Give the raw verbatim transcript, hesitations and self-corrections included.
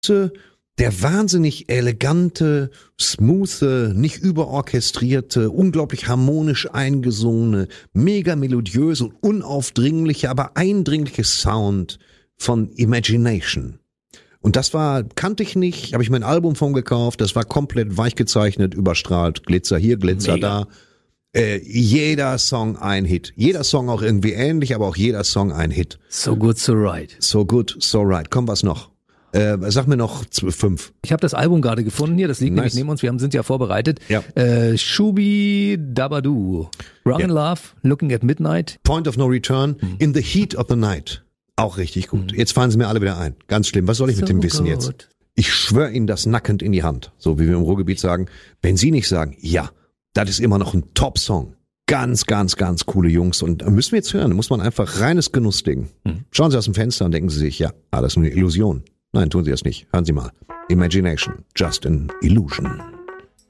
der wahnsinnig elegante, smoothe, nicht überorchestrierte, unglaublich harmonisch eingesungene, mega melodiöse und unaufdringliche, aber eindringliche Sound von Imagination. Und das war, kannte ich nicht, habe ich mir ein Album von gekauft, das war komplett weich gezeichnet, überstrahlt, Glitzer hier, Glitzer mega. Da. Äh, jeder Song ein Hit. Jeder Song auch irgendwie ähnlich, aber auch jeder Song ein Hit. So good, so right. So good, so right. Komm, was noch? Äh, sag mir noch z- fünf. Ich habe das Album gerade gefunden hier, das liegt Nice. nämlich neben uns, wir haben, sind ja vorbereitet. Ja. Äh, Shubi Dabadoo, Wrong Ja. in Love, Looking at Midnight. Point of No Return, Hm. In the Heat of the Night. Auch richtig gut. Jetzt fallen sie mir alle wieder ein. Ganz schlimm. Was soll ich mit So dem wissen gut. jetzt? Ich schwöre Ihnen das nackend in die Hand. So wie wir im Ruhrgebiet sagen. Wenn Sie nicht sagen, ja, das ist immer noch ein Top-Song. Ganz, ganz, ganz coole Jungs. Und müssen wir jetzt hören. Da muss man einfach reines Genussding. Hm. Schauen Sie aus dem Fenster und denken Sie sich, ja, ah, das ist eine Illusion. Nein, tun Sie das nicht. Hören Sie mal. Imagination. Just an illusion.